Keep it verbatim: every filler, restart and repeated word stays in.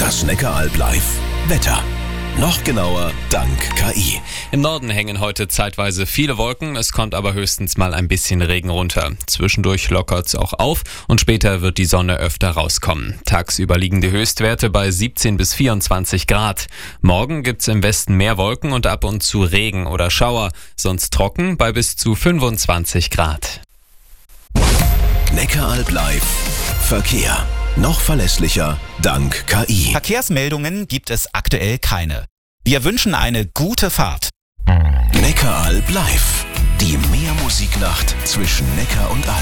Das Neckaralb Live Wetter. Noch genauer dank K I. Im Norden hängen heute zeitweise viele Wolken, es kommt aber höchstens mal ein bisschen Regen runter. Zwischendurch lockert's auch auf und später wird die Sonne öfter rauskommen. Tagsüber liegen die Höchstwerte bei siebzehn bis vierundzwanzig Grad. Morgen gibt's im Westen mehr Wolken und ab und zu Regen oder Schauer, sonst trocken bei bis zu fünfundzwanzig Grad. Neckaralb Live Verkehr. Noch verlässlicher dank K I. Verkehrsmeldungen gibt es aktuell keine. Wir wünschen eine gute Fahrt. Neckaralb Live. Die Meermusiknacht zwischen Neckar und Alb.